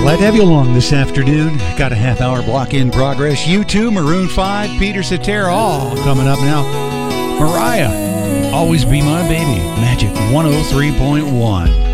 Glad to have you along this afternoon. Got a half-hour block in progress. U2, Maroon 5, Peter Cetera, all coming up now. Mariah, Always Be My Baby, Magic 103.1.